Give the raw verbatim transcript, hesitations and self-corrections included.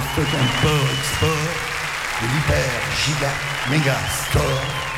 stock un Sport, Sport, de l'hyper giga méga store.